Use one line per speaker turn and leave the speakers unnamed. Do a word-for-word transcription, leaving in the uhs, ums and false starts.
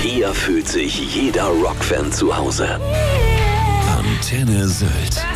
Hier fühlt sich jeder Rockfan zu Hause. Antenne Sylt.